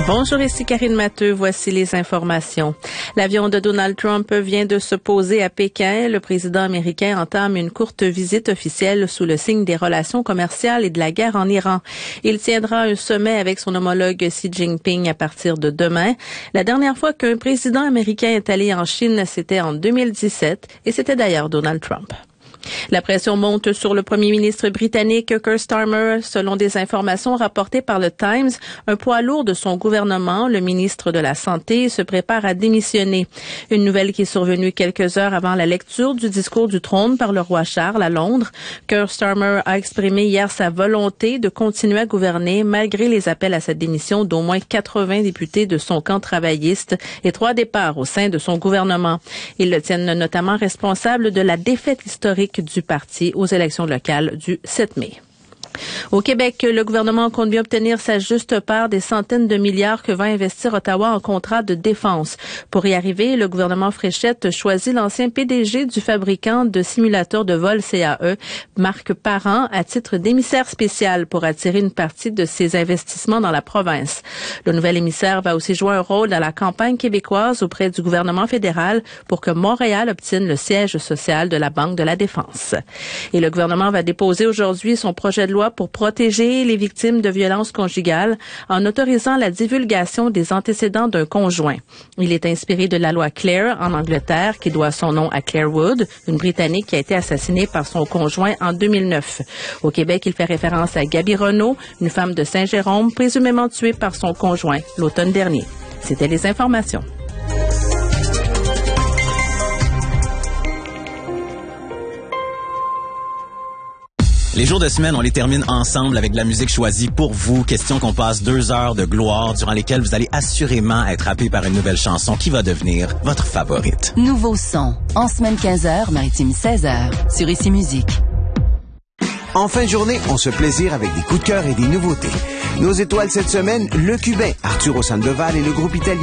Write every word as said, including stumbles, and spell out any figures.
Bonjour, ici Karine Matteux. Voici les informations. L'avion de Donald Trump vient de se poser à Pékin. Le président américain entame une courte visite officielle sous le signe des relations commerciales et de la guerre en Iran. Il tiendra un sommet avec son homologue Xi Jinping à partir de demain. La dernière fois qu'un président américain est allé en Chine, c'était en deux mille dix-sept et c'était d'ailleurs Donald Trump. La pression monte sur le premier ministre britannique Keir Starmer. Selon des informations rapportées par le Times, un poids lourd de son gouvernement, le ministre de la Santé, se prépare à démissionner. Une nouvelle qui est survenue quelques heures avant la lecture du discours du trône par le roi Charles à Londres. Keir Starmer a exprimé hier sa volonté de continuer à gouverner malgré les appels à sa démission d'au moins quatre-vingts députés de son camp travailliste et trois départs au sein de son gouvernement. Ils le tiennent notamment responsable de la défaite historique du parti aux élections locales du sept mai. Au Québec, le gouvernement compte bien obtenir sa juste part des centaines de milliards que va investir Ottawa en contrat de défense. Pour y arriver, le gouvernement Fréchette choisit l'ancien P D G du fabricant de simulateurs de vol C A E, Marc Parent, à titre d'émissaire spécial pour attirer une partie de ses investissements dans la province. Le nouvel émissaire va aussi jouer un rôle dans la campagne québécoise auprès du gouvernement fédéral pour que Montréal obtienne le siège social de la Banque de la Défense. Et le gouvernement va déposer aujourd'hui son projet de loi pour protéger les victimes de violences conjugales en autorisant la divulgation des antécédents d'un conjoint. Il est inspiré de la loi Clare en Angleterre qui doit son nom à Claire Wood, une Britannique qui a été assassinée par son conjoint en deux mille neuf. Au Québec, il fait référence à Gaby Renaud, une femme de Saint-Jérôme présumément tuée par son conjoint l'automne dernier. C'était les informations. Les jours de semaine, on les termine ensemble avec de la musique choisie pour vous. Question qu'on passe deux heures de gloire durant lesquelles vous allez assurément être happé par une nouvelle chanson qui va devenir votre favorite. Nouveau son. En semaine quinze heures, maritime seize heures. Sur Ici Musique. En fin de journée, on se plaisir avec des coups de cœur et des nouveautés. Nos étoiles cette semaine, le Cubain, Arturo Sandoval et le groupe italien